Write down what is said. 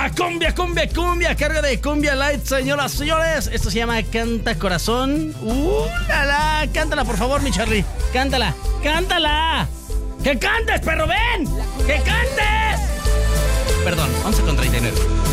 Cumbia, cumbia, cumbia, carga de cumbia light, señoras, señores. Esto se llama Canta Corazón. La, la. Cántala, por favor, mi Charlie. Cántala, cántala. ¡Que cantes, perro, ven! ¡Que cantes! Perdón, 11:39.